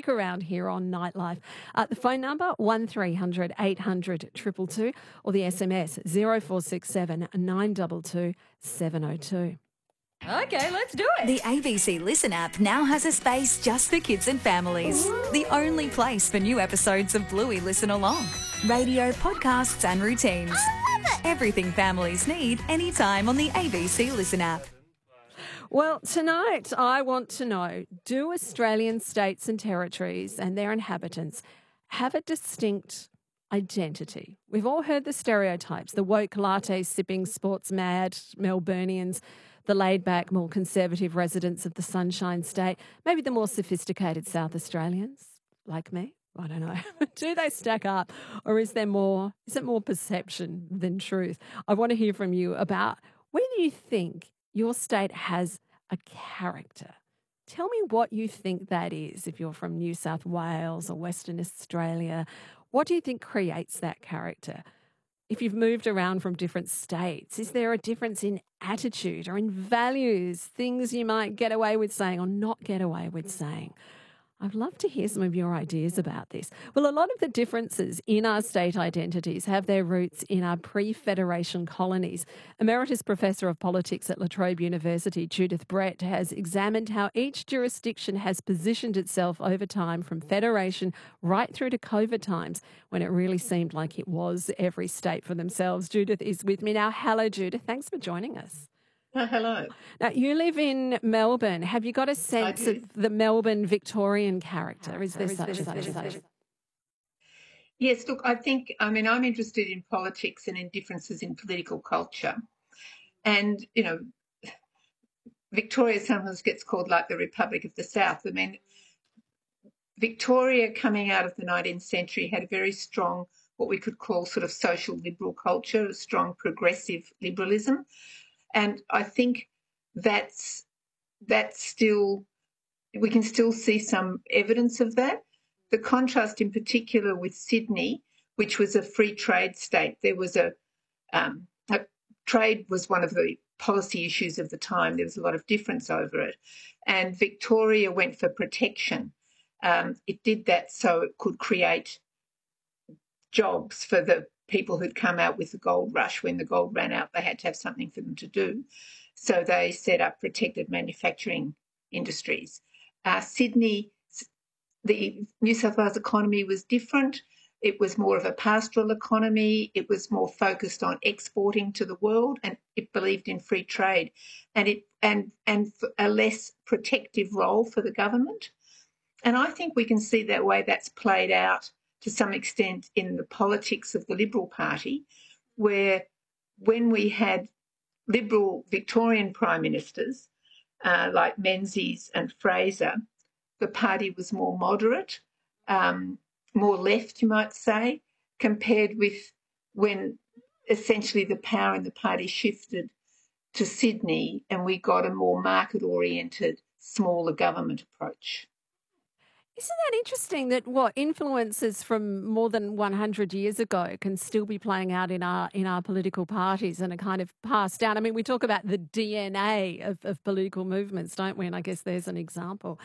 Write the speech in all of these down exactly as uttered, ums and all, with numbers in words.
stick around here on Nightlife. Uh, the phone number, one three hundred eight hundred two two two, or the S M S, zero four six seven nine two two seven zero two. Okay, let's do it. The A B C Listen app now has a space just for kids and families. The only place for new episodes of Bluey Listen Along. Radio, podcasts and routines. I love it. Everything families need anytime on the A B C Listen app. Well, tonight I want to know, do Australian states and territories and their inhabitants have a distinct identity? We've all heard the stereotypes, the woke latte-sipping, sports-mad Melburnians, the laid-back, more conservative residents of the Sunshine State, maybe the more sophisticated South Australians, like me. I don't know. Do they stack up, or is there more? Is it more perception than truth? I want to hear from you about whether you think your state has a character. Tell me what you think that is. If you're from New South Wales or Western Australia, what do you think creates that character? If you've moved around from different states, is there a difference in attitude or in values, things you might get away with saying or not get away with saying? I'd love to hear some of your ideas about this. Well, a lot of the differences in our state identities have their roots in our pre-Federation colonies. Emeritus Professor of Politics at La Trobe University, Judith Brett, has examined how each jurisdiction has positioned itself over time from Federation right through to COVID times, when it really seemed like it was every state for themselves. Judith is with me now. Hello, Judith. Thanks for joining us. Oh, hello. Now, you live in Melbourne. Have you got a sense of the Melbourne Victorian character? Is there such a... Yes, look, I think, I mean, I'm interested in politics and in differences in political culture. And, you know, Victoria sometimes gets called like the Republic of the South. I mean, Victoria, coming out of the nineteenth century, had a very strong, what we could call sort of social liberal culture, a strong progressive liberalism. And I think that's that's still, we can still see some evidence of that. The contrast in particular with Sydney, which was a free trade state, there was a, um, a trade was one of the policy issues of the time. There was a lot of difference over it. And Victoria went for protection. Um, it did that so it could create jobs for the people who'd come out with the gold rush. When the gold ran out, they had to have something for them to do. So they set up protected manufacturing industries. Uh, Sydney, the New South Wales economy was different. It was more of a pastoral economy. It was more focused on exporting to the world, and it believed in free trade and it and and a less protective role for the government. And I think we can see that way that's played out to some extent in the politics of the Liberal Party, where when we had Liberal Victorian Prime Ministers uh, like Menzies and Fraser, the party was more moderate, um, more left, you might say, compared with when essentially the power in the party shifted to Sydney and we got a more market-oriented, smaller government approach. Isn't that interesting that what influences from more than one hundred years ago can still be playing out in our in our political parties and are kind of passed down? I mean, we talk about the D N A of, of political movements, don't we? And I guess there's an example.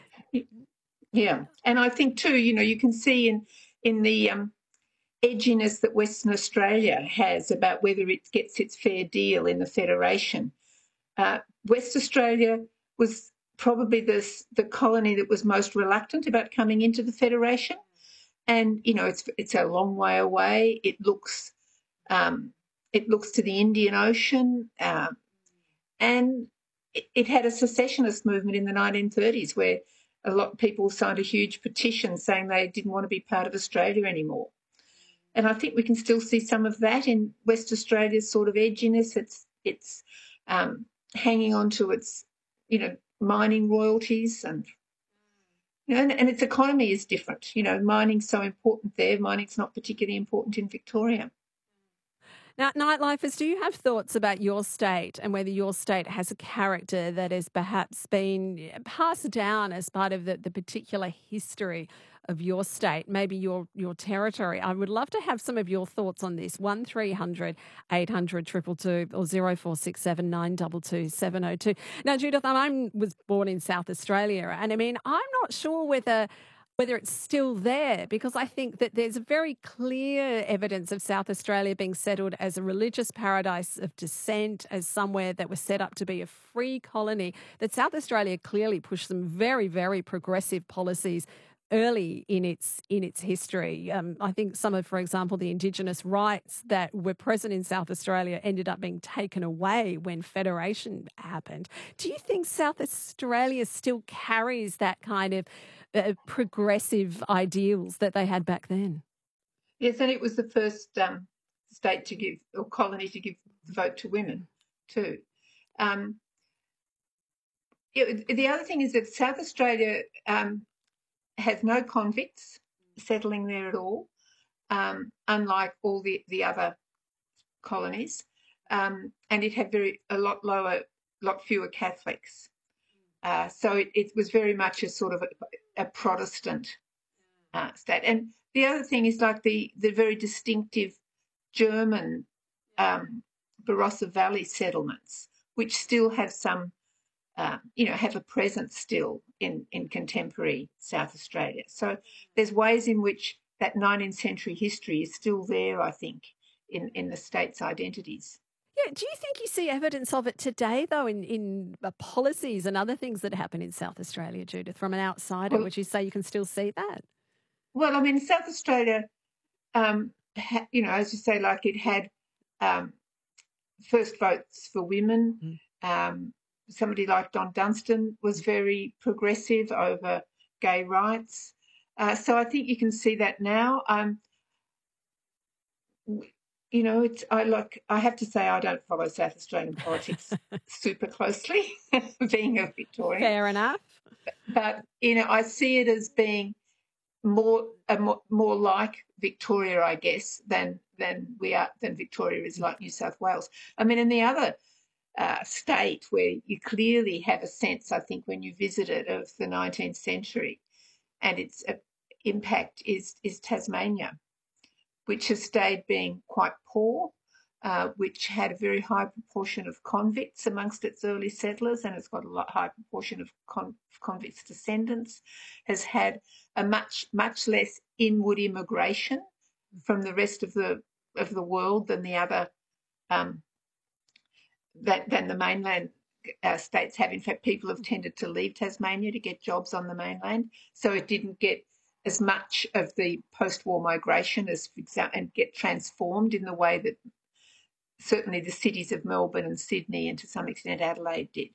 Yeah. And I think too, you know, you can see in, in the um, edginess that Western Australia has about whether it gets its fair deal in the Federation. Uh, West Australia was probably the, the colony that was most reluctant about coming into the Federation. And, you know, it's it's a long way away. It looks um, it looks to the Indian Ocean. Uh, and it, it had a secessionist movement in the nineteen thirties where a lot of people signed a huge petition saying they didn't want to be part of Australia anymore. And I think we can still see some of that in West Australia's sort of edginess. It's, it's um, hanging on to its, you know, mining royalties and, you know, and, and its economy is different. You know, mining's so important there. Mining's not particularly important in Victoria. Now, Nightlifers, do you have thoughts about your state and whether your state has a character that has perhaps been passed down as part of the, the particular history of your state, maybe your, your territory? I would love to have some of your thoughts on this. one three hundred eight hundred two two two or zero four six seven nine two two seven zero two. Now, Judith, I was born in South Australia, and I mean, I'm not sure whether whether it's still there, because I think that there's very clear evidence of South Australia being settled as a religious paradise of descent, as somewhere that was set up to be a free colony, that South Australia clearly pushed some very, very progressive policies early in its in its history. Um, I think some of, for example, the Indigenous rights that were present in South Australia ended up being taken away when Federation happened. Do you think South Australia still carries that kind of uh, progressive ideals that they had back then? Yes, and it was the first um, state to give, or colony to give the vote to women too. Um, it, the other thing is that South Australia um, has no convicts settling there at all, um, unlike all the, the other colonies, um, and it had very a lot lower, lot fewer Catholics. Uh, so it, it was very much a sort of a, a Protestant uh, state. And the other thing is like the the very distinctive German um, Barossa Valley settlements, which still have some. Uh, you know, have a presence still in, in contemporary South Australia. So there's ways in which that nineteenth century history is still there, I think, in, in the state's identities. Yeah, do you think you see evidence of it today, though, in, in uh, policies and other things that happen in South Australia, Judith, from an outsider? Well, would you say you can still see that? Well, I mean, South Australia, um, ha, you know, as you say, like it had um, first votes for women, mm. um, somebody like Don Dunstan was very progressive over gay rights. Uh, so I think you can see that now. Um, you know, it's, I like. I have to say I don't follow South Australian politics super closely, being a Victorian. Fair enough. But, you know, I see it as being more a more, more like Victoria, I guess, than than we are than Victoria is like New South Wales. I mean, in the other Uh, state where you clearly have a sense, I think, when you visit it, of the nineteenth century and its uh, impact is, is Tasmania, which has stayed being quite poor, uh, which had a very high proportion of convicts amongst its early settlers, and it's got a lot high proportion of con- convicts' descendants, has had a much, much less inward immigration from the rest of the of the world than the other um, That, than the mainland uh, states have. In fact, people have tended to leave Tasmania to get jobs on the mainland, so it didn't get as much of the post-war migration as and get transformed in the way that certainly the cities of Melbourne and Sydney and to some extent Adelaide did.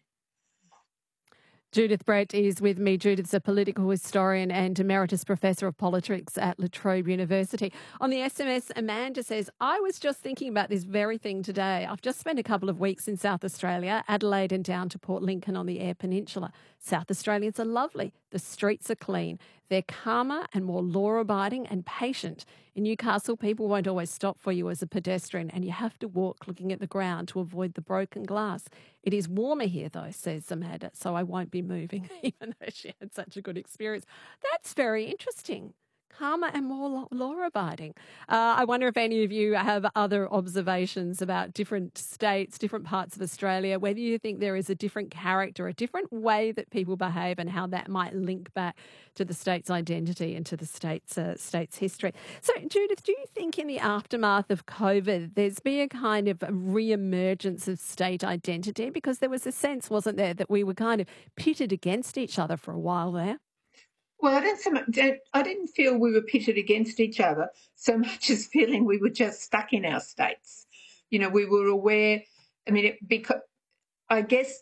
Judith Brett is with me. Judith's a political historian and emeritus professor of politics at La Trobe University. On the S M S, Amanda says, I was just thinking about this very thing today. I've just spent a couple of weeks in South Australia, Adelaide and down to Port Lincoln on the Eyre Peninsula. South Australians are lovely. The streets are clean. They're calmer and more law-abiding and patient. In Newcastle, people won't always stop for you as a pedestrian, and you have to walk looking at the ground to avoid the broken glass. It is warmer here, though, says Amanda, so I won't be moving, even though she had such a good experience. That's very interesting. Calmer and more law-abiding. Uh, I wonder if any of you have other observations about different states, different parts of Australia, whether you think there is a different character, a different way that people behave and how that might link back to the state's identity and to the state's, uh, state's history. So, Judith, do you think in the aftermath of COVID there's been a kind of a re-emergence of state identity? Because there was a sense, wasn't there, that we were kind of pitted against each other for a while there? Well, I don't so much, I didn't feel we were pitted against each other so much as feeling we were just stuck in our states. You know, we were aware. I mean, it, because I guess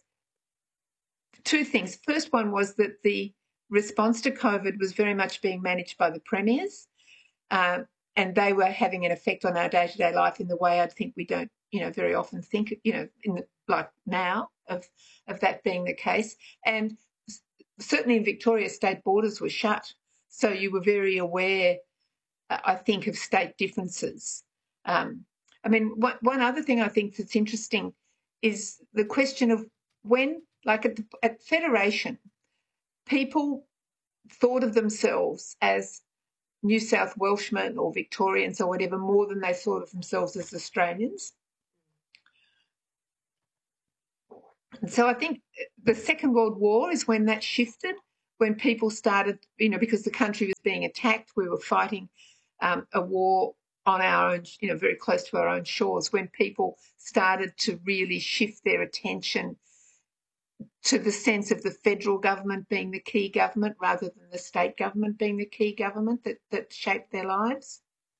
two things. First one was that the response to COVID was very much being managed by the premiers, uh, and they were having an effect on our day-to-day life in the way I think we don't, you know, very often think, you know, in the, like now of of that being the case. And certainly in Victoria, state borders were shut, so you were very aware, I think, of state differences. Um, I mean, one, one other thing I think that's interesting is the question of when, like at, the, at Federation, people thought of themselves as New South Welshmen or Victorians or whatever more than they thought of themselves as Australians. And so I think the Second World War is when that shifted, when people started, you know, because the country was being attacked, we were fighting um, a war on our own, you know, very close to our own shores, when people started to really shift their attention to the sense of the federal government being the key government rather than the state government being the key government that, that shaped their lives.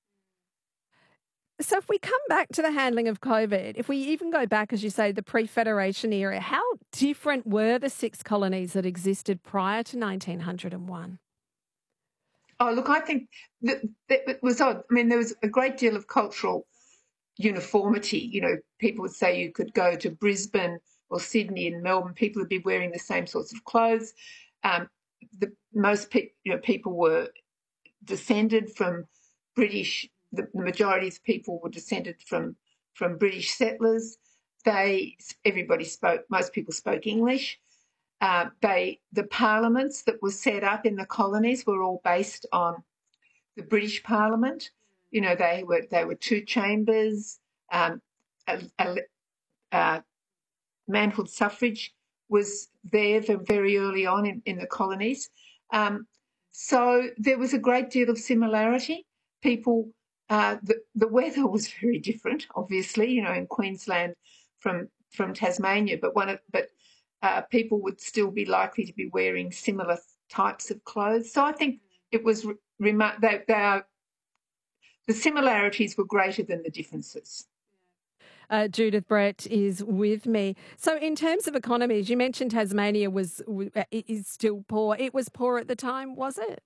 So if we come back to the handling of COVID, if we even go back, as you say, the pre-Federation era, how different were the six colonies that existed prior to nineteen oh one? Oh, look, I think that, that it was odd. I mean, there was a great deal of cultural uniformity. You know, people would say you could go to Brisbane or Sydney and Melbourne, people would be wearing the same sorts of clothes. Um, the most pe- you know, people were descended from British. The, the majority of people were descended from from British settlers. They everybody spoke. Most people spoke English. Uh, they the parliaments that were set up in the colonies were all based on the British Parliament. You know, they were they were two chambers. Um, a, a, uh, manhood suffrage was there very early on in, in the colonies. Um, so there was a great deal of similarity. People, uh, the, the weather was very different, obviously, you know, in Queensland from from Tasmania, but one of, but uh, people would still be likely to be wearing similar types of clothes. So I think it was remote. They, they are, the similarities were greater than the differences. Uh, Judith Brett is with me. So in terms of economies, you mentioned Tasmania was is still poor. It was poor at the time, was it?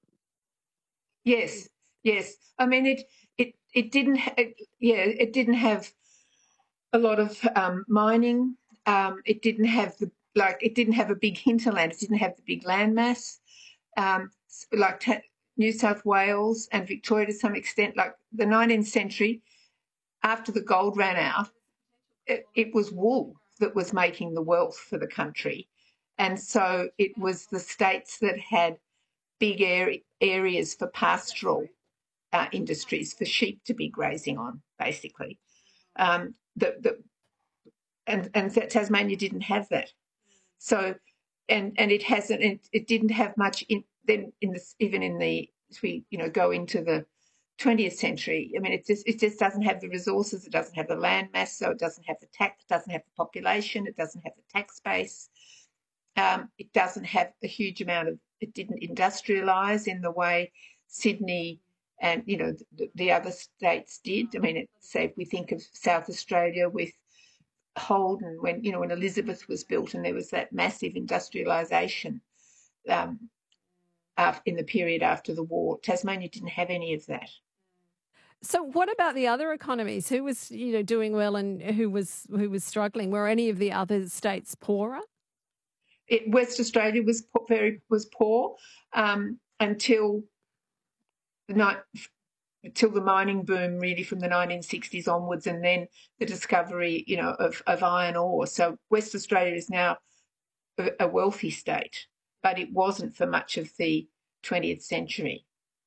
Yes, yes. I mean, it it it didn't. Ha- it, yeah, it didn't have a lot of um, mining. Um, it didn't have the like. It didn't have a big hinterland. It didn't have the big landmass. Um, like ta- New South Wales and Victoria to some extent. Like the nineteenth century, after the gold ran out, it, it was wool that was making the wealth for the country. And so it was the states that had big area, areas for pastoral uh, industries, for sheep to be grazing on, basically. Um, the, the, and, and Tasmania didn't have that. So, and and it hasn't, it, it didn't have much in then in this, even in the, as we, you know, go into the twentieth century. I mean, it just it just doesn't have the resources. It doesn't have the land mass, so it doesn't have the tax. It doesn't have the population. It doesn't have the tax base. Um, it doesn't have a huge amount of. It didn't industrialise in the way Sydney and you know the, the other states did. I mean, it, say if we think of South Australia with Holden, when you know when Elizabeth was built, and there was that massive industrialisation um, in the period after the war. Tasmania didn't have any of that. So what about the other economies? Who was, you know, doing well and who was who was struggling? Were any of the other states poorer? It, West Australia was po- very was poor um, until the night until the mining boom, really, from the nineteen sixties onwards, and then the discovery, you know, of, of iron ore. So West Australia is now a, a wealthy state, but it wasn't for much of the twentieth century.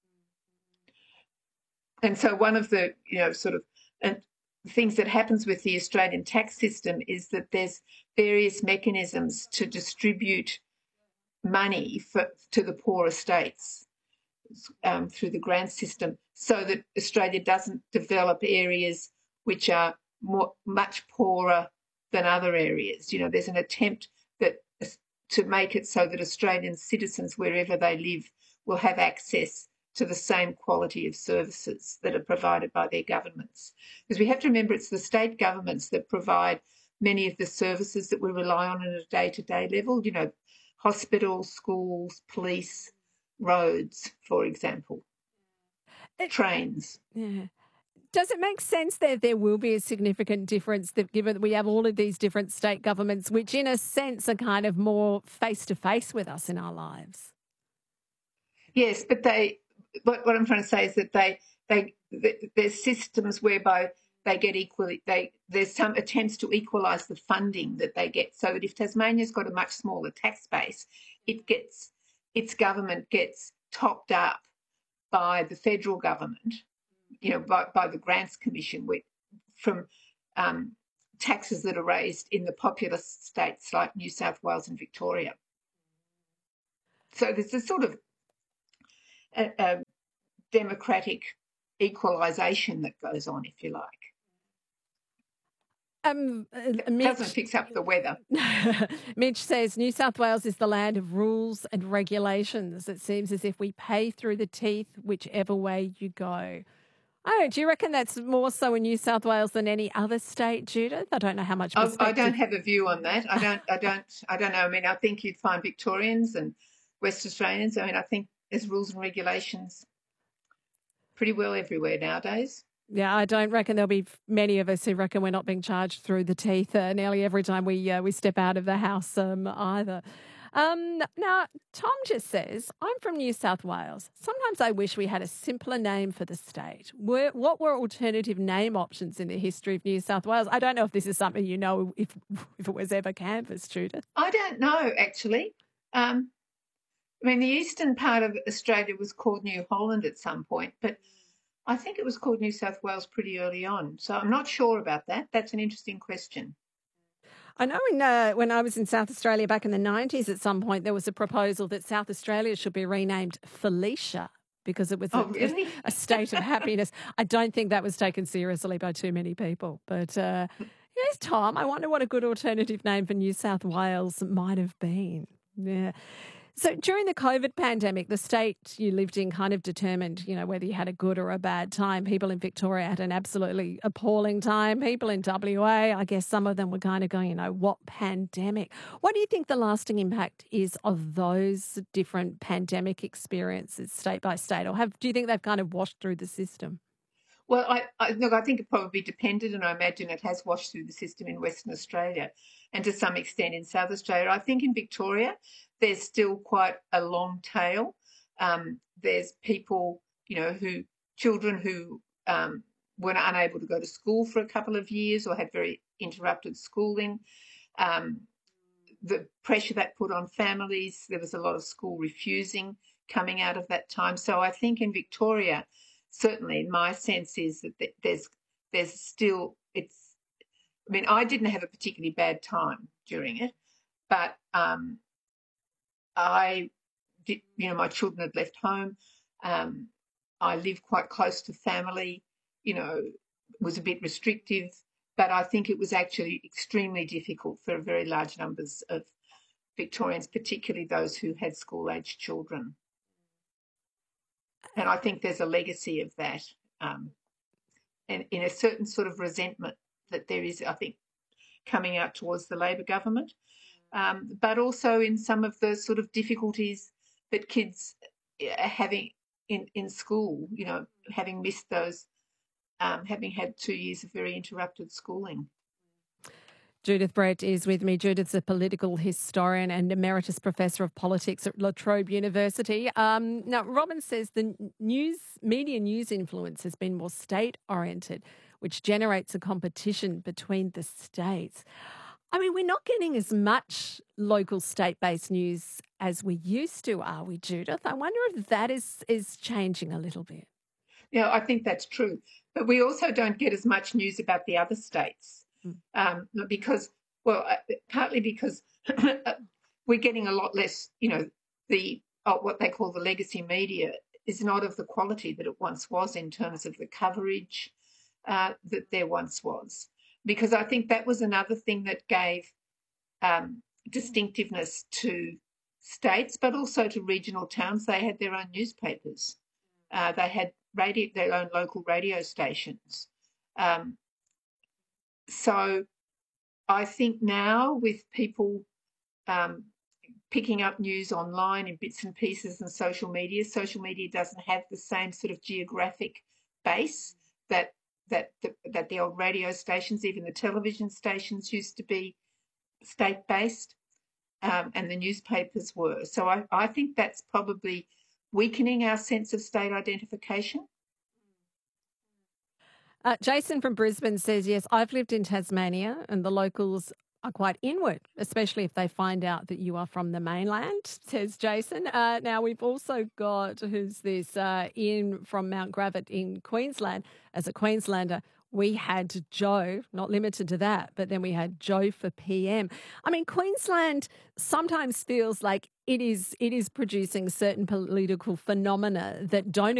And so one of the, you know, sort of and things that happens with the Australian tax system is that there's various mechanisms to distribute money for, to the poorer states um, through the grant system, so that Australia doesn't develop areas which are more, much poorer than other areas. You know, there's an attempt that to make it so that Australian citizens, wherever they live, will have access to the same quality of services that are provided by their governments. Because we have to remember it's the state governments that provide many of the services that we rely on at a day-to-day level, you know, hospitals, schools, police, roads, for example, it, trains. Yeah. Does it make sense that there will be a significant difference that given that we have all of these different state governments, which in a sense are kind of more face-to-face with us in our lives? Yes, but they, what, what I'm trying to say is that they, they, there's systems whereby they get equally, they, there's some attempts to equalise the funding that they get, so that if Tasmania's got a much smaller tax base, it gets, its government gets topped up by the federal government, you know, by, by the Grants Commission with, from um, taxes that are raised in the populous states like New South Wales and Victoria. so there's a sort of a, a democratic equalisation that goes on, if you like. Um, uh, Mitch, Doesn't fix up the weather. Mitch says New South Wales is the land of rules and regulations. It seems as if we pay through the teeth whichever way you go. Oh, do you reckon that's more so in New South Wales than any other state, Judith? I don't know how much. I, I don't have a view on that. I don't. I don't. I don't know. I mean, I think you'd find Victorians and West Australians. I mean, I think there's rules and regulations pretty well everywhere nowadays. Yeah, I don't reckon there'll be many of us who reckon we're not being charged through the teeth uh, nearly every time we uh, we step out of the house um, either. Um, now, Tom just says, I'm from New South Wales. Sometimes I wish we had a simpler name for the state. Were, what were alternative name options in the history of New South Wales? I don't know if this is something you know, if if it was ever canvassed, Judith. I don't know, actually. Um, I mean, the eastern part of Australia was called New Holland at some point, but I think it was called New South Wales pretty early on. So I'm not sure about that. That's an interesting question. I know in, uh, when I was in South Australia back in the nineties, at some point there was a proposal that South Australia should be renamed Felicia because it was oh, a, really? a, a state of happiness. I don't think that was taken seriously by too many people. But uh, yes, Tom, I wonder what a good alternative name for New South Wales might have been. Yeah. So during the COVID pandemic, the state you lived in kind of determined, you know, whether you had a good or a bad time. People in Victoria had an absolutely appalling time. People in W A, I guess some of them were kind of going, you know, what pandemic? What do you think the lasting impact is of those different pandemic experiences state by state? Or have do you think they've kind of washed through the system? Well, I, I look, I think it probably depended, and I imagine it has washed through the system in Western Australia and to some extent in South Australia. I think in Victoria, there's still quite a long tail. Um, there's people, you know, who, children who um, were unable to go to school for a couple of years or had very interrupted schooling. Um, the pressure that put on families, there was a lot of school refusing coming out of that time. So I think in Victoria, certainly my sense is that there's there's still, it's, I mean, I didn't have a particularly bad time during it, but um, I did, you know, my children had left home. Um, I lived quite close to family, you know, was a bit restrictive, but I think it was actually extremely difficult for very large numbers of Victorians, particularly those who had school-aged children. And I think there's a legacy of that, um, and in a certain sort of resentment that there is, I think, coming out towards the Labor government, um, but also in some of the sort of difficulties that kids are having in, in school, you know, having missed those, um, having had two years of very interrupted schooling. Judith Brett is with me. Judith's a political historian and emeritus professor of politics at La Trobe University. Um, now, Robin says the news media news influence has been more state-oriented, which generates a competition between the states. I mean, we're not getting as much local state-based news as we used to, are we, Judith? I wonder if that is, is changing a little bit. Yeah, I think that's true. But we also don't get as much news about the other states. Um, because, well, partly because we're getting a lot less, you know, the uh, what they call the legacy media is not of the quality that it once was in terms of the coverage uh, that there once was. Because I think that was another thing that gave um, distinctiveness to states, but also to regional towns. They had their own newspapers. Uh, they had radio, their own local radio stations. Um, So I think now with people um, picking up news online in bits and pieces and social media, social media doesn't have the same sort of geographic base that that the, that the old radio stations, even the television stations, used to be state-based, um, and the newspapers were. So I, I think that's probably weakening our sense of state identification. Uh, Jason from Brisbane says, yes, I've lived in Tasmania and the locals are quite inward, especially if they find out that you are from the mainland, says Jason. Uh, now, we've also got, who's this, uh, Ian from Mount Gravatt in Queensland. As a Queenslander, We had Joe, not limited to that, but then we had Joe for P M. I mean, Queensland sometimes feels like it is it is producing certain political phenomena that don't